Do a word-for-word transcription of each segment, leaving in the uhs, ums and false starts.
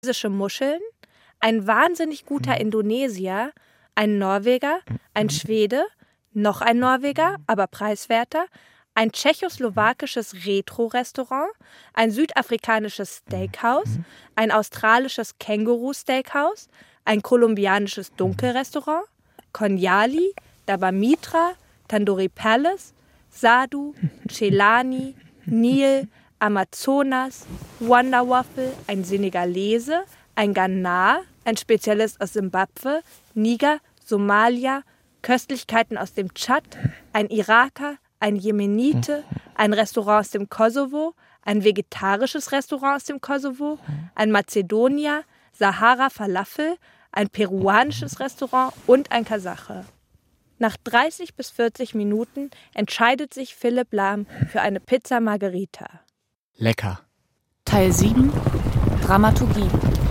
Muscheln, ein wahnsinnig guter Indonesier, ein Norweger, ein Schwede, noch ein Norweger, aber preiswerter, ein tschechoslowakisches Retro-Restaurant, ein südafrikanisches Steakhouse, ein australisches Känguru-Steakhouse, ein kolumbianisches Dunkelrestaurant, Konyali, Dabamitra, Tandoori Palace, Sadu, Celani, Nil, Amazonas, Wonder Waffle, ein Senegalese, ein Ghana, ein Spezialist aus Simbabwe, Niger, Somalia, Köstlichkeiten aus dem Tschad, ein Iraker, ein Jemenite, ein Restaurant aus dem Kosovo, ein vegetarisches Restaurant aus dem Kosovo, ein Mazedonier, Sahara Falafel, ein peruanisches Restaurant und ein Kasache. Nach dreißig bis vierzig Minuten entscheidet sich Philipp Lahm für eine Pizza Margherita. Lecker. Teil sieben. Dramaturgie.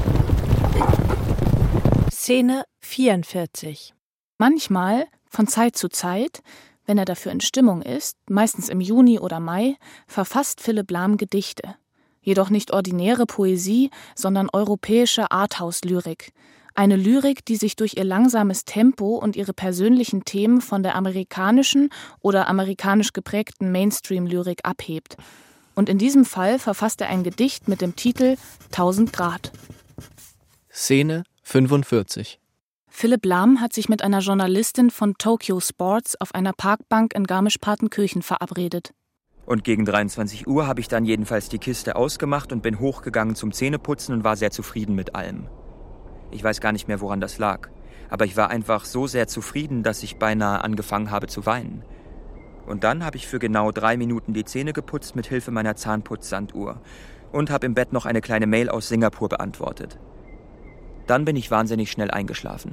Szene vierundvierzig. Manchmal, von Zeit zu Zeit, wenn er dafür in Stimmung ist, meistens im Juni oder Mai, verfasst Philipp Lahm Gedichte. Jedoch nicht ordinäre Poesie, sondern europäische Arthouse-Lyrik. Eine Lyrik, die sich durch ihr langsames Tempo und ihre persönlichen Themen von der amerikanischen oder amerikanisch geprägten Mainstream-Lyrik abhebt. Und in diesem Fall verfasst er ein Gedicht mit dem Titel tausend Grad. Szene fünfundvierzig. Philipp Lahm hat sich mit einer Journalistin von Tokyo Sports auf einer Parkbank in Garmisch-Partenkirchen verabredet. Und gegen dreiundzwanzig Uhr habe ich dann jedenfalls die Kiste ausgemacht und bin hochgegangen zum Zähneputzen und war sehr zufrieden mit allem. Ich weiß gar nicht mehr, woran das lag. Aber ich war einfach so sehr zufrieden, dass ich beinahe angefangen habe zu weinen. Und dann habe ich für genau drei Minuten die Zähne geputzt mit Hilfe meiner Zahnputzsanduhr und habe im Bett noch eine kleine Mail aus Singapur beantwortet. Dann bin ich wahnsinnig schnell eingeschlafen.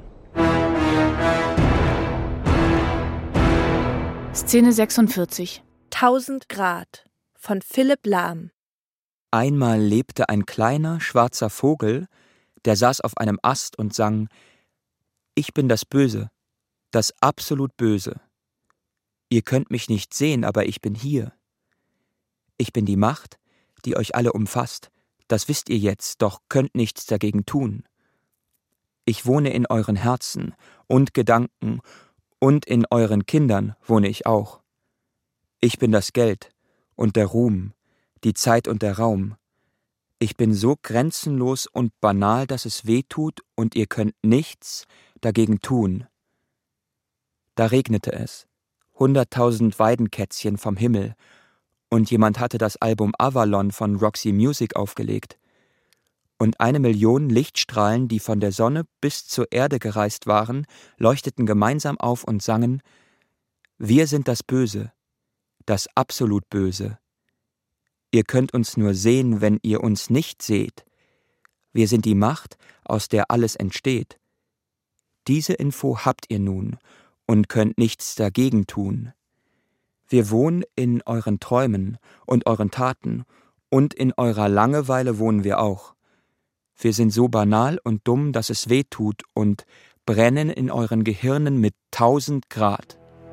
Szene sechsundvierzig. tausend Grad von Philipp Lahm. Einmal lebte ein kleiner, schwarzer Vogel, der saß auf einem Ast und sang: Ich bin das Böse, das absolut Böse. Ihr könnt mich nicht sehen, aber ich bin hier. Ich bin die Macht, die euch alle umfasst, das wisst ihr jetzt, doch könnt nichts dagegen tun. Ich wohne in euren Herzen und Gedanken, und in euren Kindern wohne ich auch. Ich bin das Geld und der Ruhm, die Zeit und der Raum. Ich bin so grenzenlos und banal, dass es weh tut, und ihr könnt nichts dagegen tun. Da regnete es, hunderttausend Weidenkätzchen vom Himmel, und jemand hatte das Album Avalon von Roxy Music aufgelegt. Und eine Million Lichtstrahlen, die von der Sonne bis zur Erde gereist waren, leuchteten gemeinsam auf und sangen: Wir sind das Böse, das absolut Böse. Ihr könnt uns nur sehen, wenn ihr uns nicht seht. Wir sind die Macht, aus der alles entsteht. Diese Info habt ihr nun und könnt nichts dagegen tun. Wir wohnen in euren Träumen und euren Taten, und in eurer Langeweile wohnen wir auch. Wir sind so banal und dumm, dass es weh tut, und brennen in euren Gehirnen mit tausend Grad.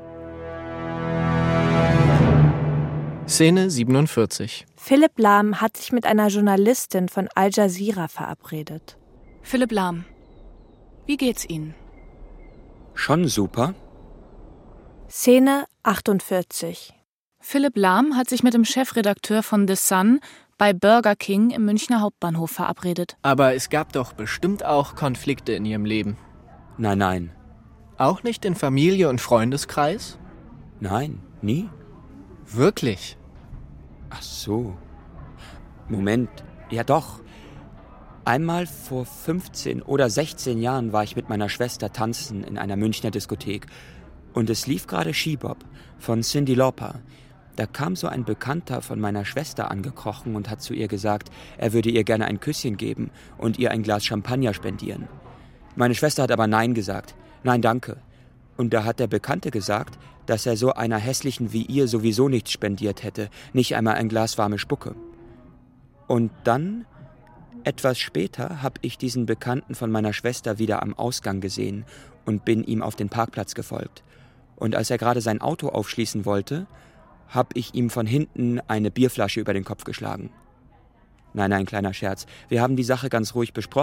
Szene siebenundvierzig. Philipp Lahm hat sich mit einer Journalistin von Al Jazeera verabredet. Philipp Lahm, wie geht's Ihnen? Schon super. Szene achtundvierzig. Philipp Lahm hat sich mit dem Chefredakteur von The Sun bei Burger King im Münchner Hauptbahnhof verabredet. Aber es gab doch bestimmt auch Konflikte in Ihrem Leben. Nein, nein. Auch nicht in Familie und Freundeskreis? Nein, nie. Wirklich? Ach so. Moment, ja doch. Einmal vor fünfzehn oder sechzehn Jahren war ich mit meiner Schwester tanzen in einer Münchner Diskothek. Und es lief gerade She-Bop von Cyndi Lauper. Da kam so ein Bekannter von meiner Schwester angekrochen und hat zu ihr gesagt, er würde ihr gerne ein Küsschen geben und ihr ein Glas Champagner spendieren. Meine Schwester hat aber Nein gesagt. Nein, danke. Und da hat der Bekannte gesagt, dass er so einer Hässlichen wie ihr sowieso nichts spendiert hätte, nicht einmal ein Glas warme Spucke. Und dann, etwas später, habe ich diesen Bekannten von meiner Schwester wieder am Ausgang gesehen und bin ihm auf den Parkplatz gefolgt. Und als er gerade sein Auto aufschließen wollte, habe ich ihm von hinten eine Bierflasche über den Kopf geschlagen. Nein, nein, kleiner Scherz. Wir haben die Sache ganz ruhig besprochen.